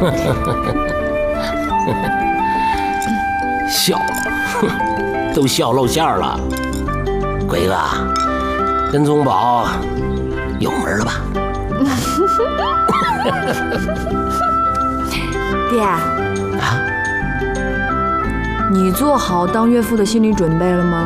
笑，都笑露馅了。鬼子，跟宗保有门了吧？ 爹啊，你做好当岳父的心理准备了吗？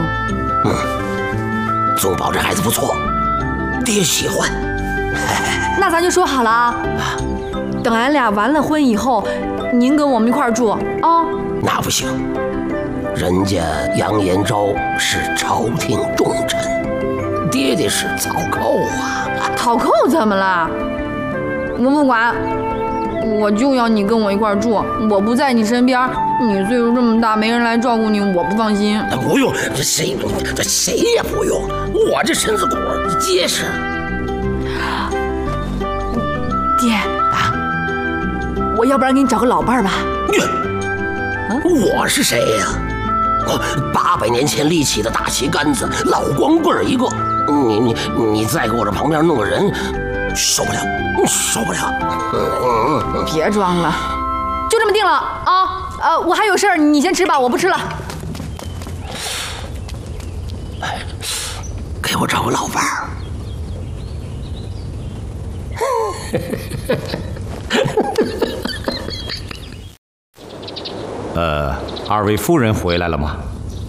宗保这孩子不错，爹喜欢。 那咱就说好了啊，等俺俩完了婚以后，您跟我们一块儿住啊。 那不行，人家杨延昭是朝廷重臣，爹爹是草寇啊。 草寇怎么了？我不管，我就要你跟我一块儿住。我不在你身边，你岁数这么大，没人来照顾你，我不放心。 不用，谁也不用，我这身子骨结实。 爹啊，我要不然给你找个老伴儿吧。 我是谁呀？800年前立起的大旗杆子，老光棍一个。你再给我这旁边弄个人，受不了。 别装了，就这么定了啊！我还有事儿，你先吃吧，我不吃了。 给我找个老伴儿。二位夫人回来了吗？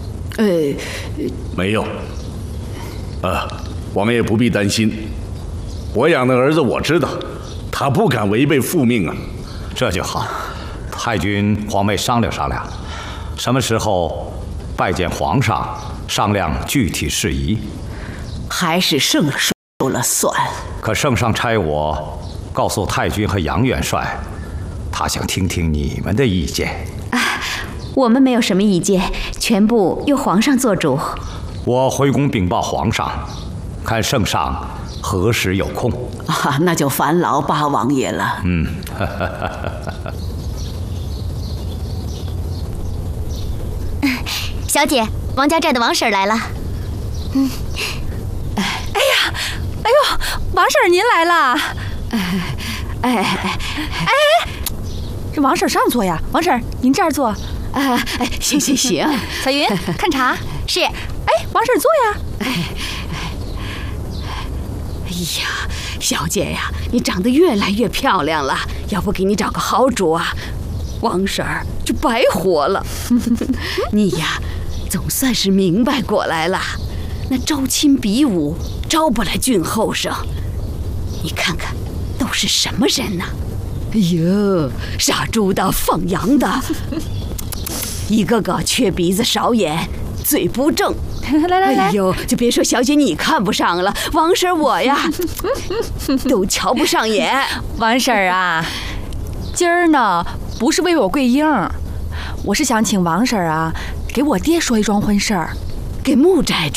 没有。我们也不必担心。我养的儿子我知道，他不敢违背父命啊。 这就好。太君、皇妹商量商量，什么时候拜见皇上，商量具体事宜。 还是圣上说了算。 可圣上差我告诉太君和杨元帅，他想听听你们的意见。 我们没有什么意见，全部由皇上做主。 我回宫禀报皇上，看圣上何时有空。 那就烦劳八王爷了。 小姐，王家寨的王婶来了。 哎呦，王婶您来啦！这王婶上座呀，王婶您这儿坐。 行。 彩云，看茶。 是。 王婶坐呀。 哎呀，小姐呀，你长得越来越漂亮了，要不给你找个好主啊，王婶儿就白活了。你呀，总算是明白过来了。那招亲比武招不来俊后生，你看看都是什么人呢？哎呦，杀猪的、放羊的，一个个缺鼻子少眼，嘴不正。 来， 哎呦，就别说小姐你看不上了，王婶我呀都瞧不上眼。 王婶啊，今儿呢不是为我跪缨，我是想请王婶啊给我爹说一桩婚事儿。 给穆寨